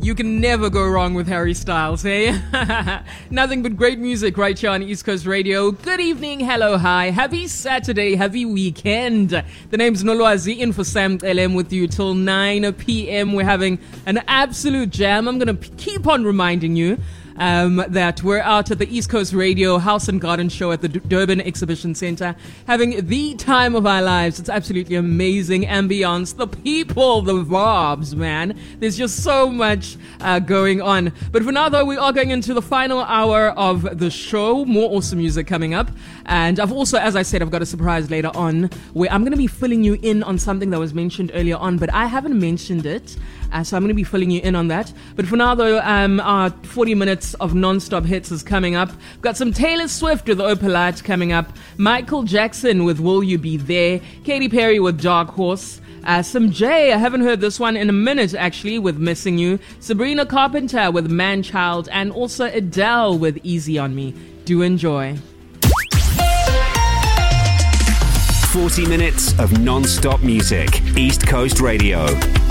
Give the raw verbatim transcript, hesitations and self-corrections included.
You can never go wrong with Harry Styles, eh? Nothing but great music right here on East Coast Radio. Good evening, hello, hi. Happy Saturday, happy weekend. The name's Nolwazi, in for Sam L M with you till nine p.m. We're having an absolute jam. I'm going to keep on reminding you Um, that we're out at the East Coast Radio House and Garden Show at the D- Durban Exhibition Centre, having the time of our lives. It's absolutely amazing ambience, the people, the vibes, man. There's just so much uh, going on. But for now, though, we are going into the final hour of the show. More awesome music coming up. And I've also, as I said, I've got a surprise later on where I'm going to be filling you in on something that was mentioned earlier on, but I haven't mentioned it. Uh, so I'm going to be filling you in on that. But for now, though, um, our forty minutes of non-stop hits is coming up. We've got some Taylor Swift with Opalite coming up. Michael Jackson with Will You Be There. Katy Perry with Dark Horse. Uh, some Jay, I haven't heard this one in a minute, actually, with Missing You. Sabrina Carpenter with Man Child. And also Adele with Easy On Me. Do enjoy. forty minutes of non-stop music. East Coast Radio.